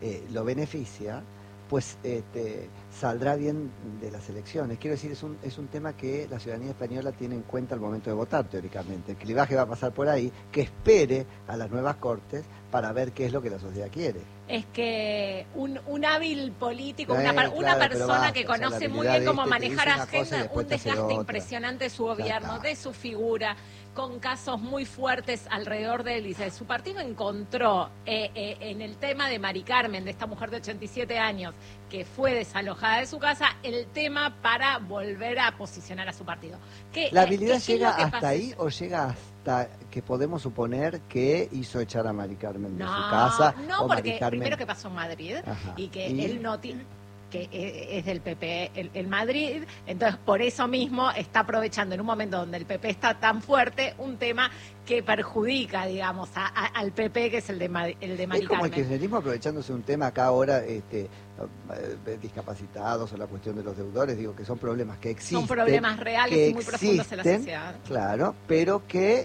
lo beneficia, pues saldrá bien de las elecciones. Quiero decir, es un tema que la ciudadanía española tiene en cuenta al momento de votar, teóricamente. El clivaje va a pasar por ahí, que espere a las nuevas Cortes para ver qué es lo que la sociedad quiere. Es que un hábil político, una persona que conoce muy bien cómo manejar agenda, un desgaste impresionante de su gobierno, de su figura, con casos muy fuertes alrededor de él y de su partido, encontró en el tema de Mari Carmen, de esta mujer de 87 años, que fue desalojada de su casa, el tema para volver a posicionar a su partido. ¿La habilidad llega hasta ahí o llega hasta que podemos suponer que hizo echar a Mari Carmen de su casa? No, porque primero que pasó en Madrid, y que él no tiene... que es del PP el Madrid, entonces por eso mismo está aprovechando en un momento donde el PP está tan fuerte un tema que perjudica, digamos, al PP, que es el de Mari Carmen. Es como el kirchnerismo aprovechándose un tema acá ahora, discapacitados o la cuestión de los deudores, digo que son problemas que existen. Son problemas reales y muy profundos en la sociedad. Claro, pero que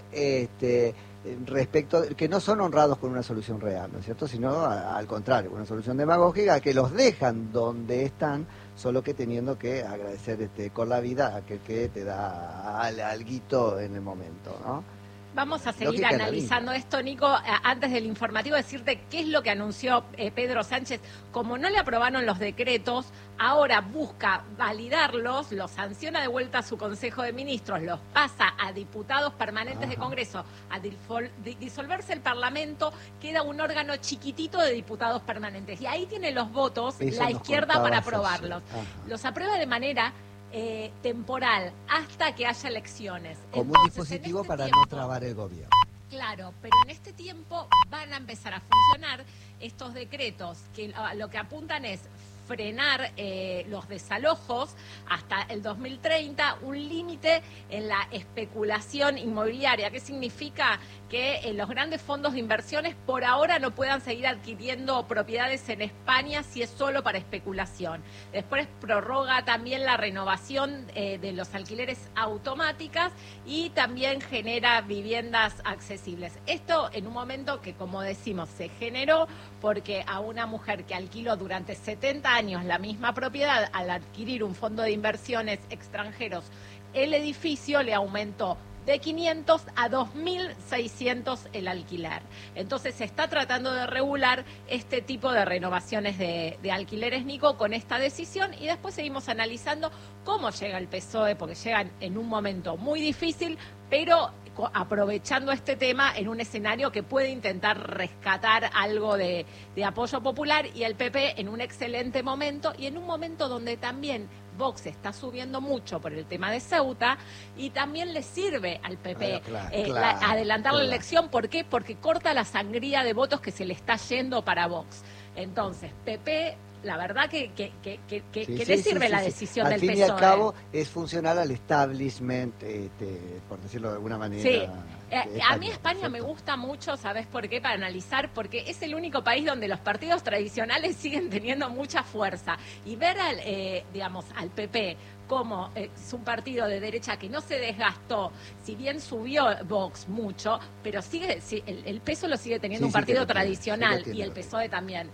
respecto, que no son honrados con una solución real, ¿no es cierto? Sino al contrario, una solución demagógica que los dejan donde están, solo que teniendo que agradecer con la vida a aquel que te da alguito en el momento, ¿no? Vamos a seguir analizando esto, Nico. Antes del informativo, decirte qué es lo que anunció Pedro Sánchez. Como no le aprobaron los decretos, ahora busca validarlos, los sanciona de vuelta a su Consejo de Ministros, los pasa a diputados permanentes de Congreso, a disolverse el Parlamento, queda un órgano chiquitito de diputados permanentes. Y ahí tiene los votos la izquierda para aprobarlos. Los aprueba de manera temporal hasta que haya elecciones. Como un dispositivo para no trabar el gobierno. Claro, pero en este tiempo van a empezar a funcionar estos decretos que lo que apuntan es frenar los desalojos hasta el 2030, un límite en la especulación inmobiliaria. ¿Qué significa? Que los grandes fondos de inversiones por ahora no puedan seguir adquiriendo propiedades en España si es solo para especulación. Después prorroga también la renovación de los alquileres automáticas y también genera viviendas accesibles. Esto en un momento que, como decimos, se generó porque a una mujer que alquiló durante 70 años la misma propiedad, al adquirir un fondo de inversiones extranjeros, el edificio le aumentó de 500 a 2.600 el alquiler. Entonces se está tratando de regular este tipo de renovaciones de alquileres, Nico, con esta decisión, y después seguimos analizando cómo llega el PSOE, porque llegan en un momento muy difícil, pero aprovechando este tema en un escenario que puede intentar rescatar algo de apoyo popular, y el PP en un excelente momento, y en un momento donde también Vox está subiendo mucho por el tema de Ceuta, y también le sirve al PP adelantar la elección. ¿Por qué? Porque corta la sangría de votos que se le está yendo para Vox. Entonces, PP, la verdad que le sirve la decisión del PSOE. Al fin y al cabo es funcional al establishment, por decirlo de alguna manera. Sí. A mí España me gusta mucho, ¿sabes por qué? Para analizar, porque es el único país donde los partidos tradicionales siguen teniendo mucha fuerza. Y ver al PP como es un partido de derecha que no se desgastó, si bien subió Vox mucho, pero el peso lo sigue teniendo un partido tradicional, y el PSOE también.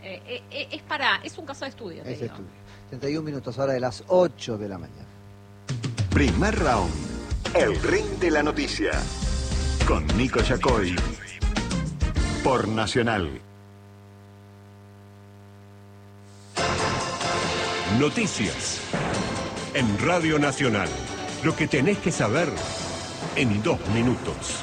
Es un caso de estudio. Es estudio. 31 minutos, hora de las 8 de la mañana. Primer round. El ring de la noticia. Con Nico Yacoy. Por Nacional. Noticias. En Radio Nacional. Lo que tenés que saber en 2 minutos.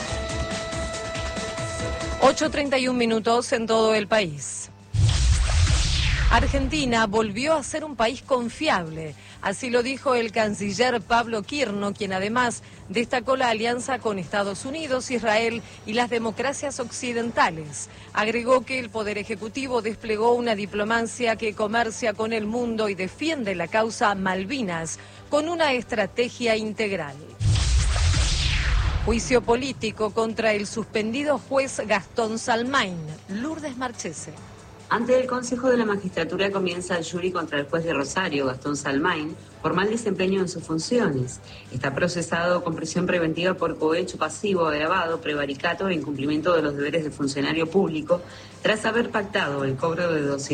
8:31 minutos en todo el país. Argentina volvió a ser un país confiable. Así lo dijo el canciller Pablo Quirno, quien además destacó la alianza con Estados Unidos, Israel y las democracias occidentales. Agregó que el Poder Ejecutivo desplegó una diplomacia que comercia con el mundo y defiende la causa Malvinas con una estrategia integral. Juicio político contra el suspendido juez Gastón Salmain. Lourdes Marchese. Ante el Consejo de la Magistratura comienza el jury contra el juez de Rosario, Gastón Salmain, por mal desempeño en sus funciones. Está procesado con prisión preventiva por cohecho pasivo agravado, prevaricato e incumplimiento de los deberes de funcionario público, tras haber pactado el cobro de 200